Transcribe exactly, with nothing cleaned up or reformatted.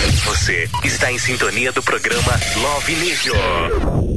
Você está em sintonia do programa Love Nível.